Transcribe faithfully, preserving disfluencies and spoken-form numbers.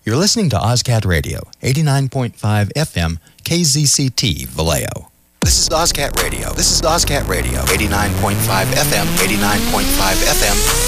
You're listening to OzCat Radio, eighty-nine point five F M, K Z C T, Vallejo. This is OzCat Radio. This is OzCat Radio, eighty-nine point five F M, eighty-nine point five F M,